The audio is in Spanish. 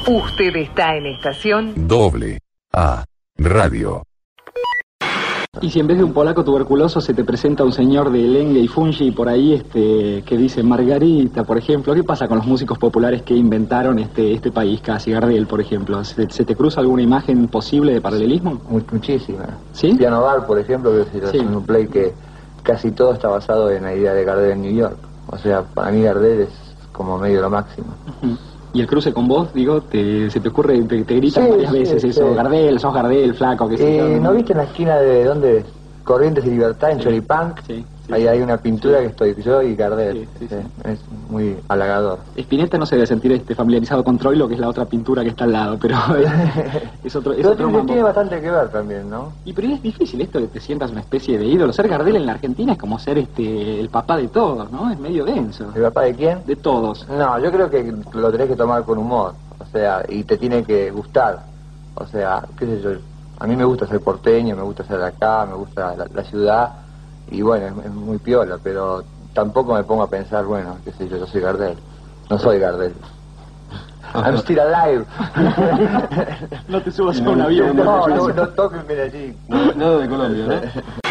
Usted está en estación Doble A Radio. Y si en vez de un polaco tuberculoso se te presenta un señor de lengue y fungi por ahí que dice Margarita, por ejemplo, ¿qué pasa con los músicos populares que inventaron este país casi? Gardel, por ejemplo, ¿se te cruza alguna imagen posible de paralelismo? Muchísima. ¿Sí? Piano Bar, por ejemplo, que es un play que casi todo está basado en la idea de Gardel en New York. O sea, para mí Gardel es como medio lo máximo. Y el cruce con vos, digo, se te ocurre, te gritan varias veces eso, Gardel, sos Gardel, flaco, qué sé yo. ¿No viste en la esquina de dónde? Corrientes y Libertad, en Choripunk? Ahí hay una pintura que estoy yo y Gardel. Es muy halagador. Spinetta no se debe sentir familiarizado con Troilo, que es la otra pintura que está al lado, pero es otro tiene bastante que ver también, ¿no? Pero es difícil esto que te sientas una especie de ídolo. Ser Gardel en la Argentina es como ser el papá de todos, ¿no? Es medio denso. ¿El papá de quién? De todos. No, yo creo que lo tenés que tomar con humor, o sea, y te tiene que gustar. O sea, qué sé yo, a mí me gusta ser porteño, me gusta ser de acá, me gusta la ciudad, y bueno, es muy piola, pero tampoco me pongo a pensar, bueno, qué sé yo soy Gardel. No soy Gardel. I'm still alive. No te subas a un avión. No toquen allí. Nada de Colombia, ¿no?